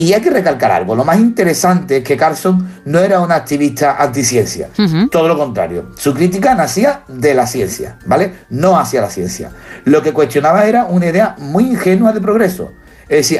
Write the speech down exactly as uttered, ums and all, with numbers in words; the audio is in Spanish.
Y hay que recalcar algo, lo más interesante es que Carlson no era un activista anticiencia, Ujú. todo lo contrario. Su crítica nacía de la ciencia, ¿vale? No hacia la ciencia. Lo que cuestionaba era una idea muy ingenua de progreso. Es decir,